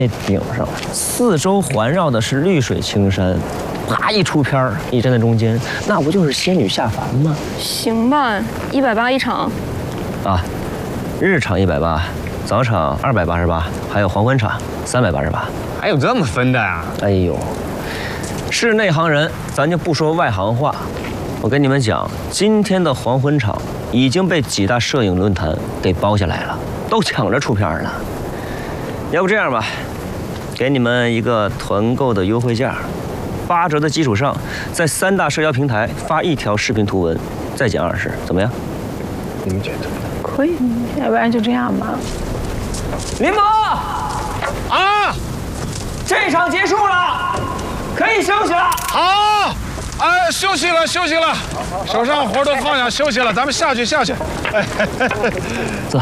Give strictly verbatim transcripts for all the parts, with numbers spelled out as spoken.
那顶上，四周环绕的是绿水青山，啪一出片儿，你站在中间，那不就是仙女下凡吗？ 行吧，一百八一场。 啊，日场一百八，早场二百八十八，还有黄昏场三百八十八。 还有这么分的呀？ 哎呦，是内行人，咱就不说外行话。我跟你们讲，今天的黄昏场已经被几大摄影论坛给包下来了，都抢着出片了。要不这样吧。 给你们一个团购的优惠价，八折的基础上，在三大社交平台发一条视频图文，再减二十，怎么样？ 你们觉得？ 可以，要不然就这样吧。 林博， 啊， 这场结束了，可以休息了。 好，哎，休息了，休息了，手上活都放下，休息了，咱们下去，下去。哎， 坐。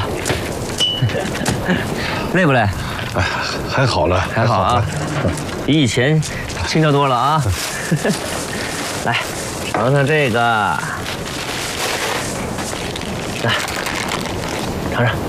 累不累？ 哎，还好了， 还好啊，比以前轻巧多了啊。来，尝尝这个，来，尝尝，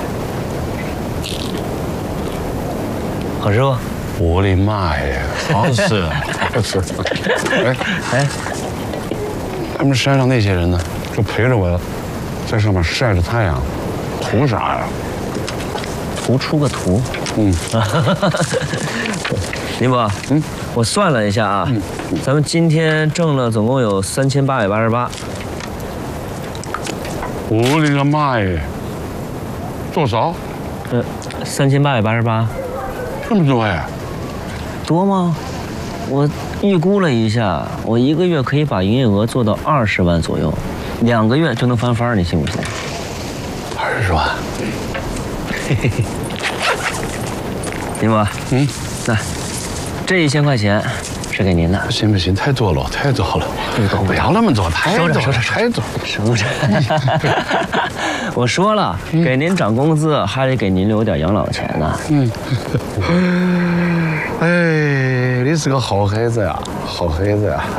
好吃不？ 我的妈呀，好吃，好吃。哎哎， 他们山上那些人呢，就陪着我，在上面晒着太阳，图啥呀？ 图出个图。 嗯，林博，嗯，我算了一下啊，嗯嗯、咱们今天挣了总共有三千八百八十八。 我的个妈呀！多少？ 呃，三千八百八十八。 这么多呀？ 多吗？我预估了一下，我一个月可以把营业额做到二十万左右，两个月就能翻番，你信不信？ 二十万。 嘿嘿嘿。 林博，嗯，那这一千块钱是给您的。 行不行？太多了，太多了，不要那么多，太多了，太多了， 收着。我说了，给您涨工资，还得给您留点养老钱呢。 嗯。哎，你是个好孩子呀，好孩子呀。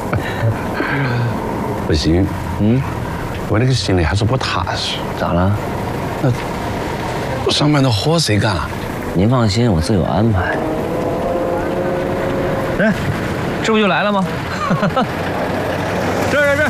不行，嗯，我这个心里还是不踏实。 咋了？ 那上面的活谁干啊？ 您放心，我自有安排。哎，这不就来了吗？这儿这儿这儿，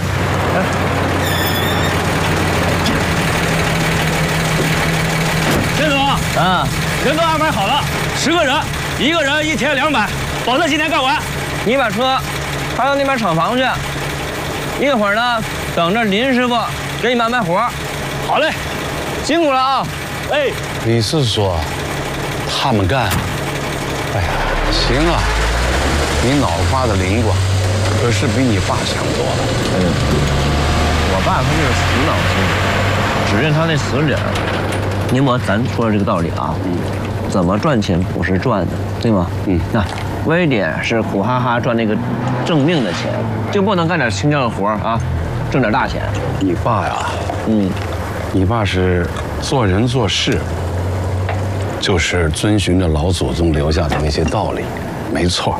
陈总啊， 人都安排好了，十个人，一个人一天两百，保证今天干完。 你把车开到那边厂房去，一会儿呢，等着林师傅给你们安排活。 好嘞， 辛苦了啊！ 哎， 你是说？ 他们干，哎呀，行啊，你脑瓜子灵光，可是比你爸强多了。 嗯，我爸他就是死脑筋，只认他那死理儿。宁博，咱说的这个道理啊，嗯，怎么赚钱不是赚的，对吗？嗯，那威廉是苦哈哈赚那个挣命的钱，就不能干点轻巧的活啊，挣点大钱。 你爸呀，嗯，你爸是做人做事。 就是遵循着老祖宗留下的那些道理，没错。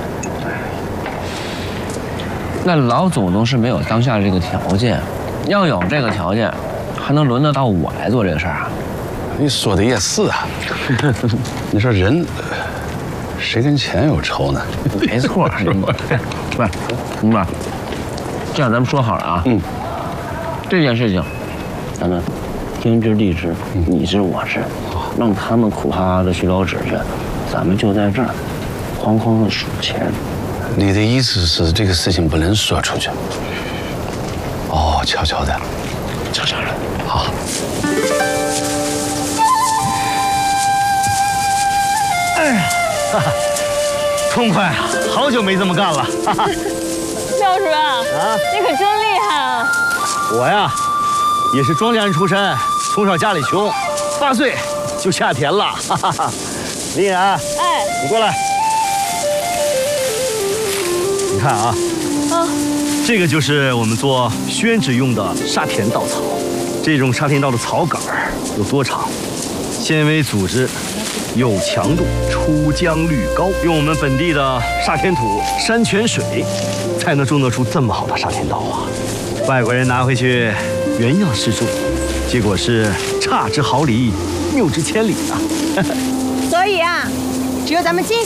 那老祖宗是没有当下这个条件，要有这个条件，还能轮得到我来做这个事儿啊？ 你说的也是啊。你说人，谁跟钱有仇呢？ 没错，是吧？不是，明白？这样咱们说好了啊。嗯。这件事情，咱们天知地知，你知我知。 让他们苦哈哈的去捞纸去，咱们就在这儿，哐哐的数钱。 你的意思是这个事情不能说出去？哦，悄悄的， 悄悄的。 好。 哎呀，哈哈，痛快啊！好久没这么干了。哈哈。 廖主任啊，你可真厉害啊！ 我呀，也是庄稼人出身，从小家里穷，八岁。 就下田了，哈哈哈！林然，哎，你过来，你看啊，啊，这个就是我们做宣纸用的沙田稻草。这种沙田稻的草杆有多长？纤维组织，有强度，出浆率高。用我们本地的沙田土、山泉水，才能种得出这么好的沙田稻啊！外国人拿回去原样试种，结果是差之毫厘。 谬之千里啊！ 所以啊， 只有咱们金